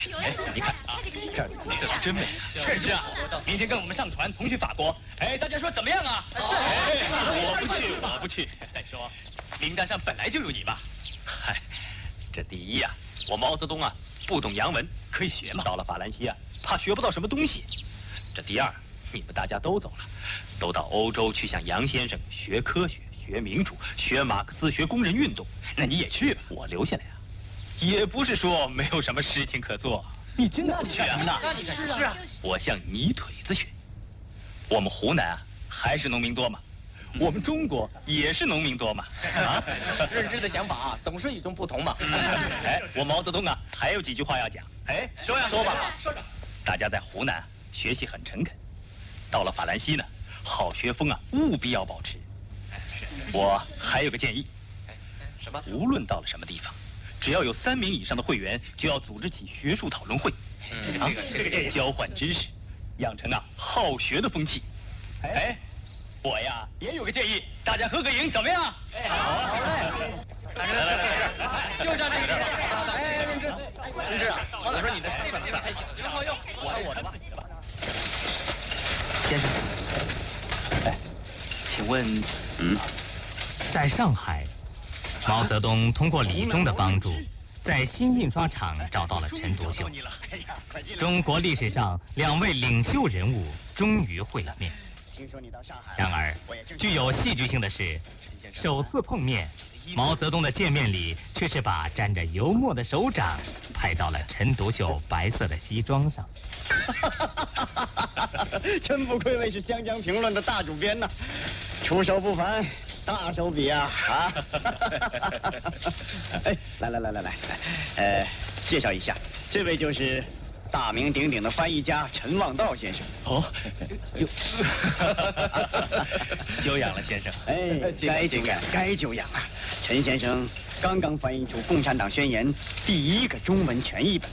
哎，你看啊，这儿的景色可真美啊！确实啊，明天跟我们上船同去法国。哎，大家说怎么样啊？我不去。再说，名单上本来就有你吧？嗨，这第一啊，我毛泽东啊不懂洋文，可以学嘛。到了法兰西啊，怕学不到什么东西。这第二，你们大家都走了，都到欧洲去向杨先生学科学、学民主、学马克思、学工人运动。那你也去吧，我留下来啊。也不是说没有什么事情可做，你真的不去啊？ 那你是啊？ 我向泥腿子学。我们湖南啊，还是农民多嘛？我们中国也是农民多嘛？啊， 认知的想法啊，总是与众不同嘛。 哎，我毛泽东啊，还有几句话要讲。哎，说呀，说吧， 说着。 大家在湖南学习很诚恳，到了法兰西呢，好学风啊，务必要保持。我还有个建议， 什么？ 无论到了什么地方。只要有3名以上的会员，就要组织起学术讨论会，交换知识，养成啊好学的风气。哎，我呀也有个建议，大家合个影怎么样？ 哎，好嘞！来，就这样这个地方。哎，任志啊，我说你的身份太讲究，好用，我的吧。 先生，哎，请问， 在上海。毛泽东通过李忠的帮助，在新印刷厂找到了陈独秀。中国历史上2位领袖人物终于会了面。然而，具有戏剧性的是，首次碰面，毛泽东的见面礼却是把沾着油墨的手掌拍到了陈独秀白色的西装上。 真不愧为是《湘江评论》的大主编呐，出手不凡。大手笔啊！啊！哎，来，介绍一下，这位就是大名鼎鼎的翻译家陈望道先生。 哦，久仰了，先生。 哎，该久仰啊！陈先生刚刚翻译出《共产党宣言》第1个中文全译本，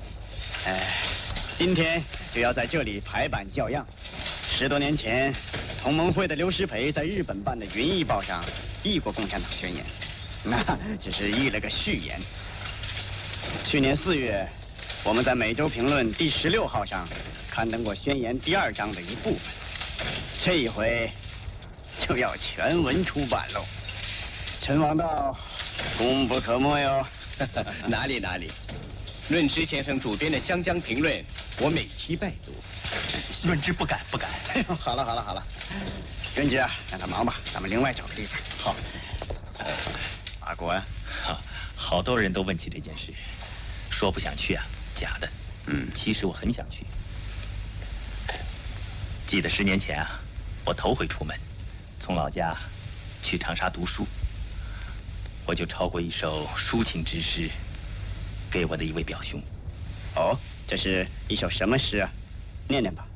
今天就要在这里排版校样。10多年前，同盟会的刘师培在日本办的《云译报》上译过《共产党宣言》，那只是译了个序言。去年4月，我们在《每周评论》第16号上刊登过宣言第2章的一部分，这一回就要全文出版喽。陈王道，功不可没哟。 哪里，润之先生主编的《湘江评论》，我每期拜读。 润之不敢。 好了，润之啊，让他忙吧，咱们另外找个地方。 好。 阿国啊， 好多人都问起这件事，说不想去啊，假的。其实我很想去。记得10年前啊，我头回出门，从老家去长沙读书，我就抄过一首抒情之诗，给我的一位表兄。 哦，这是一首什么诗啊？念念吧。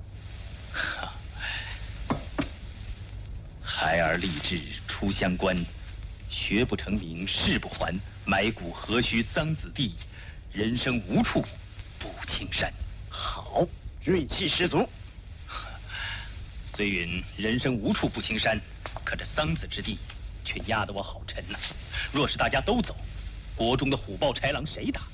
孩儿立志出乡关，学不成名誓不还。埋骨何须桑梓地，人生无处不青山。 好，锐气十足。 虽云人生无处不青山，可这桑梓之地却压得我好沉呐。若是大家都走，国中的虎豹豺狼谁打？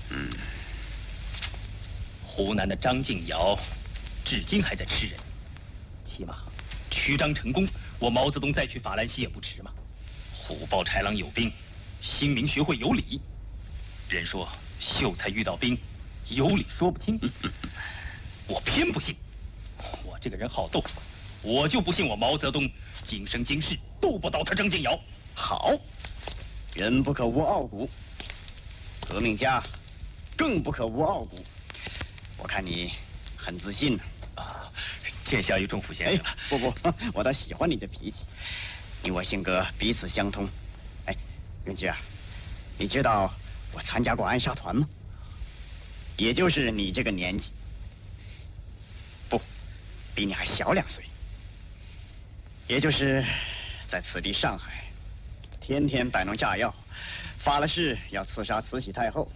湖南的张敬尧至今还在吃人，起码曲张成功，我毛泽东再去法兰西也不迟嘛。虎豹豺狼有兵，新民学会有理。人说秀才遇到兵，有理说不清。我偏不信，我这个人好斗，我就不信我毛泽东今生今世斗不倒他张敬尧。 好，人不可无傲骨，革命家更不可无傲骨。我看你很自信呢。 见笑于仲甫先生了。 不，我倒喜欢你这脾气，你我性格彼此相通。哎，润之啊，你知道我参加过暗杀团吗？也就是你这个年纪，不，比你还小2岁。也就是在此地上海，天天摆弄炸药，发了誓要刺杀慈禧太后。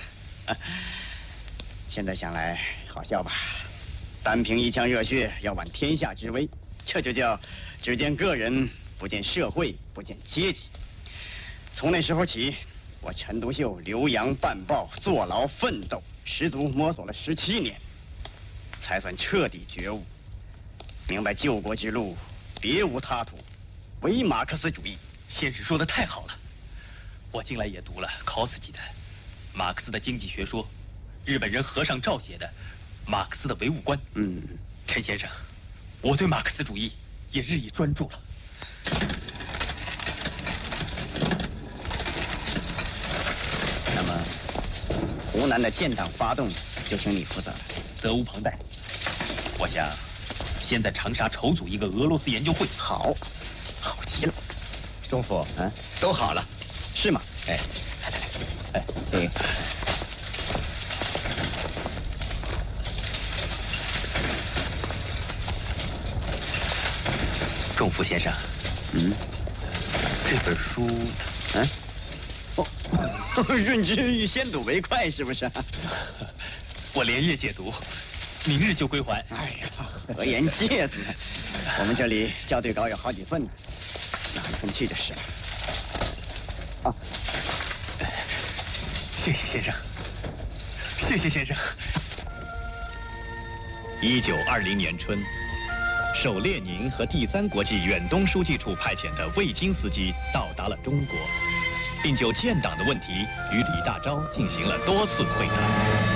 现在想来好笑吧？单凭一腔热血要挽天下之威，这就叫只见个人，不见社会，不见阶级。从那时候起，我陈独秀留洋办报，坐牢奋斗， 十足摸索了17年，才算彻底觉悟，明白救国之路别无他途，唯马克思主义。 先生说的太好了，我近来也读了考斯基的《马克思的经济学说》，日本人和尚赵写的《马克思的唯物观》。陈先生，我对马克思主义也日益专注了。 那么，湖南的建党发动就请你负责了。 责无旁贷。我想，先在长沙筹组一个俄罗斯研究会。 好，好极了。 中副， 啊， 都好了。 是吗？ 哎， 哎， 请。 仲福先生，这本书， 润之欲先睹为快，是不是？ 我连夜解读，明日就归还。 哎呀，何言介子呢？我们这里校对稿有好几份呢，拿一份去就是了。啊， 谢谢先生，谢谢先生。 1920年春，受列宁和第3国际远东书记处派遣的魏金斯基到达了中国，并就建党的问题与李大钊进行了多次会谈。